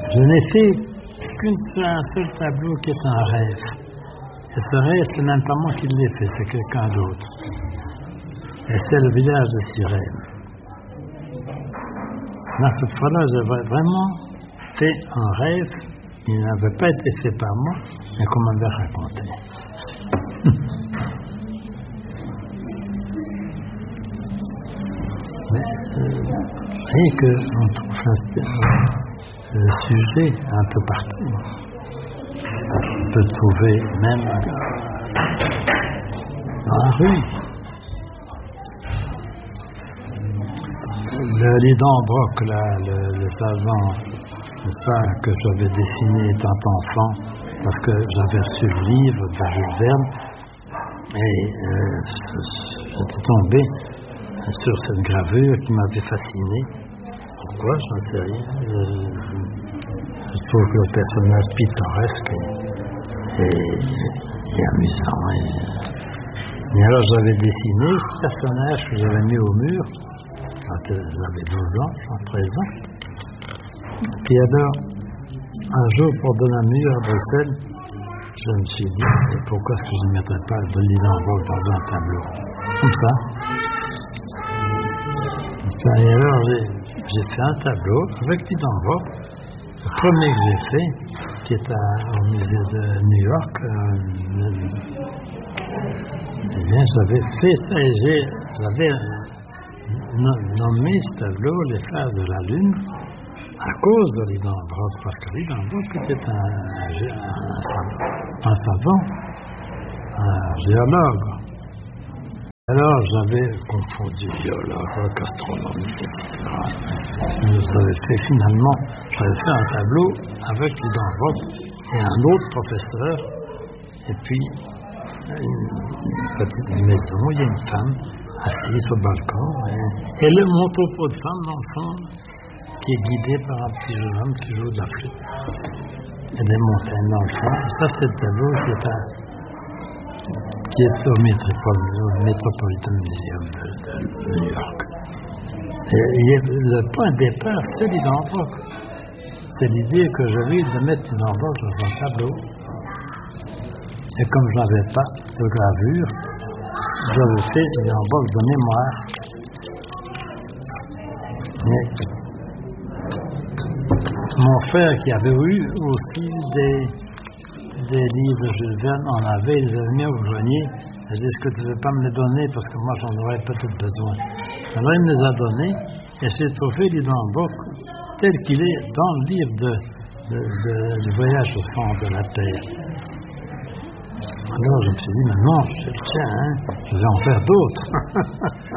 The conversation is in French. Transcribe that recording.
Je n'ai fait un seul tableau qui est un rêve. Et ce rêve, c'est même pas moi qui l'ai fait, c'est quelqu'un d'autre. Et c'est le village de Cyrène. Là, cette fois-là, j'avais vraiment fait un rêve qui n'avait pas été fait par moi, mais qu'on m'avait raconté. Mais voyez qu'on trouve le sujet un peu partout. On peut le trouver même dans la rue. Le lit d'Ambroc, le savant, n'est-ce pas, que j'avais dessiné étant enfant, parce que j'avais reçu le livre de Jules Verne, et j'étais tombé sur cette gravure qui m'avait fasciné. Pourquoi? Je n'en sais rien. Je trouve que le personnage pittoresque et amusant. Et alors j'avais dessiné ce personnage que j'avais mis au mur quand j'avais 12 ans, 13 ans. Puis alors, un jour, pour donner un mur à Bruxelles, je me suis dit, pourquoi est-ce que je ne mettrais pas de Lidenbrock dans un tableau? Comme ça. Et alors, j'ai fait un tableau avec Lidenbrock. Le premier que j'ai fait, qui est au musée de New York, eh bien, j'avais fait ça et j'avais nommé ce tableau Les phases de la Lune à cause de Lidenbrock, parce que Lidenbrock était un savant, un géologue. Alors j'avais confondu géologue, astronomie, etc. J'avais fait finalement un tableau avec Lidenbrock et un autre professeur, et puis une petite maison, il y a une femme assise au balcon, et mon troupeau de femmes dans le fond, qui est guidé par un petit jeune homme qui joue de la flûte. Et des montagnes dans le fond. Ça, c'est le tableau qui est au Metropolitan Museum de New York. Et le point de départ, c'est Lidenbrock. C'est l'idée que j'avais de mettre Lidenbrock dans un tableau. Et comme je n'avais pas de gravure, j'avais fait Lidenbrock de mémoire. Mais mon frère, qui avait eu aussi des livres de Jules Verne, en avait, il les avait mis au grenier. Je dis, est-ce que tu ne veux pas me les donner parce que moi, j'en aurais peut-être besoin. Alors, il me les a donnés et j'ai trouvé Lidenbrock tel qu'il est dans le livre du voyage au centre de la Terre. Alors, je me suis dit, mais non, je le tiens, je vais en faire d'autres.